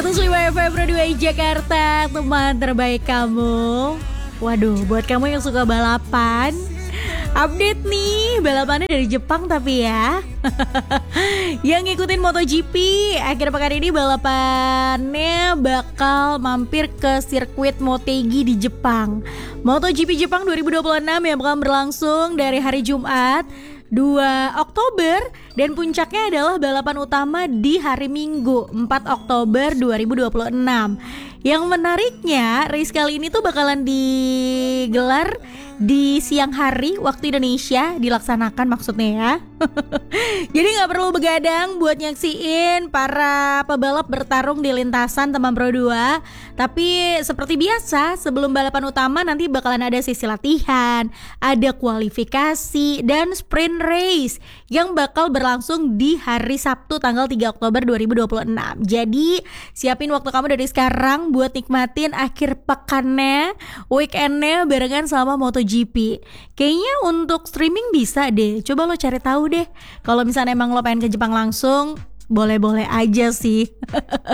105 FM Pro 2 Jakarta, teman terbaik kamu. Waduh, buat kamu yang suka balapan, update nih, balapannya dari Jepang tapi ya. Yang ngikutin MotoGP, akhir pekan ini balapannya bakal mampir ke sirkuit Motegi di Jepang. MotoGP Jepang 2026 yang bakal berlangsung dari hari Jumat 2 Oktober dan puncaknya adalah balapan utama di hari Minggu 4 Oktober 2026. Yang menariknya, race kali ini tuh bakalan digelar di siang hari waktu Indonesia, dilaksanakan maksudnya ya. Jadi gak perlu begadang buat nyaksiin para pebalap bertarung di lintasan teman Pro 2. Tapi seperti biasa, sebelum balapan utama nanti bakalan ada sesi latihan, ada kualifikasi dan sprint race yang bakal berlangsung di hari Sabtu tanggal 3 Oktober 2026. Jadi siapin waktu kamu dari sekarang buat nikmatin akhir pekannya, weekendnya barengan sama MotoGP. Kayaknya untuk streaming bisa deh, coba lo cari tahu deh. Kalau misalnya emang lo pengen ke Jepang langsung, boleh-boleh aja sih.